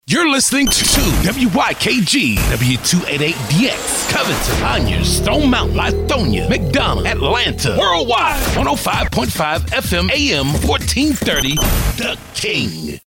You're listening to WYKG, W288DX, Covington, Onyers, Stone Mountain, Lithonia, McDonough, Atlanta, worldwide, 105.5 FM, AM 1430, The King.